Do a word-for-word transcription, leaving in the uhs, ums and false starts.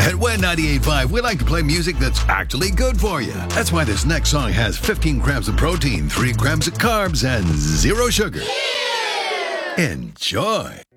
At Wet ninety-eight point five, we like to play music that's actually good for you. That's why this next song has fifteen grams of protein, three grams of carbs, and zero sugar. Enjoy.